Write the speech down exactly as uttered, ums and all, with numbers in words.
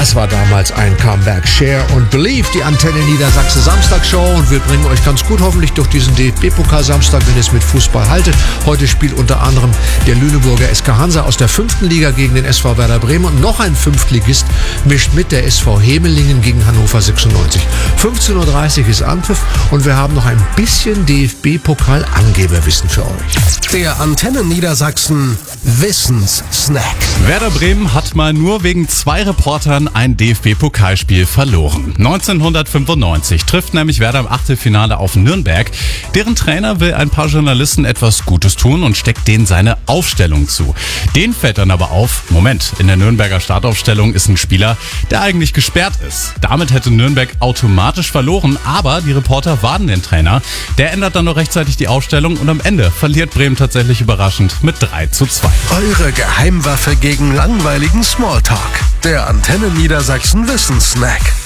Das war damals ein Comeback. Share und Believe, die Antenne Niedersachsen Samstagshow. Und wir bringen euch ganz gut hoffentlich durch diesen D F B-Pokal-Samstag, wenn ihr es mit Fußball haltet. Heute spielt unter anderem der Lüneburger S K Hansa aus der fünften Liga gegen den S V Werder Bremen. Und noch ein Fünftligist mischt mit, der S V Hemelingen gegen Hannover sechsundneunzig. fünfzehn Uhr dreißig ist Anpfiff und wir haben noch ein bisschen D F B-Pokal-Angeberwissen für euch. Der Antenne Niedersachsen Wissenssnack. Werder Bremen hat mal nur wegen zwei Reportern ein D F B-Pokalspiel verloren. neunzehnhundertfünfundneunzig trifft nämlich Werder im Achtelfinale auf Nürnberg. Deren Trainer will ein paar Journalisten etwas Gutes tun und steckt denen seine Aufstellung zu. Denen fällt dann aber auf, Moment, in der Nürnberger Startaufstellung ist ein Spieler, der eigentlich gesperrt ist. Damit hätte Nürnberg automatisch verloren, aber die Reporter warnen den Trainer. Der ändert dann noch rechtzeitig die Aufstellung und am Ende verliert Bremen tatsächlich überraschend mit drei zu zwei. Eure Geheimwaffe gegen langweiligen Smalltalk. Der Antenne Niedersachsen Wissenssnack.